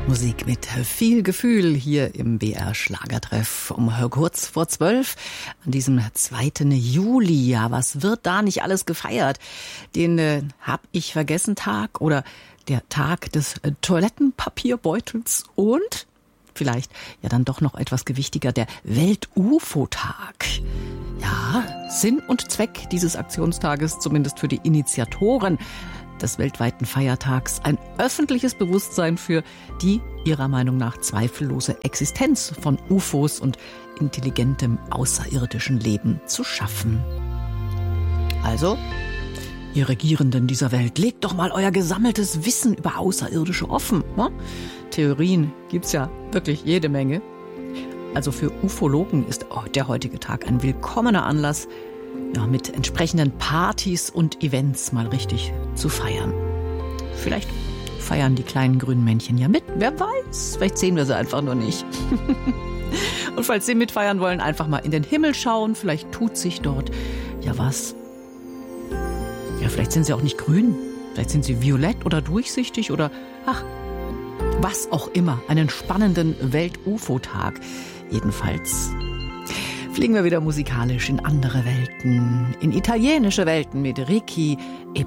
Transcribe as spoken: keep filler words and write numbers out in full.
Musik mit viel Gefühl hier im B R Schlagertreff um kurz vor zwölf an diesem zweiten Juli. Ja, was wird da nicht alles gefeiert? Den äh, hab ich vergessen Tag oder der Tag des äh, Toilettenpapierbeutels und vielleicht ja dann doch noch etwas gewichtiger, der Welt-U F O-Tag. Ja, Sinn und Zweck dieses Aktionstages, zumindest für die Initiatoren des weltweiten Feiertags, ein öffentliches Bewusstsein für die ihrer Meinung nach zweifellose Existenz von U F Os und intelligentem außerirdischen Leben zu schaffen. Also, ihr Regierenden dieser Welt, legt doch mal euer gesammeltes Wissen über Außerirdische offen. Ne? Theorien gibt's ja wirklich jede Menge. Also für Ufologen ist der heutige Tag ein willkommener Anlass, ja, mit entsprechenden Partys und Events mal richtig zu feiern. Vielleicht feiern die kleinen grünen Männchen ja mit, wer weiß, vielleicht sehen wir sie einfach nur nicht. Und falls sie mitfeiern wollen, einfach mal in den Himmel schauen, vielleicht tut sich dort ja was. Ja, vielleicht sind sie auch nicht grün, vielleicht sind sie violett oder durchsichtig oder, ach, was auch immer, einen spannenden Welt-U F O-Tag. Jedenfalls fliegen wir wieder musikalisch in andere Welten, in italienische Welten mit Ricky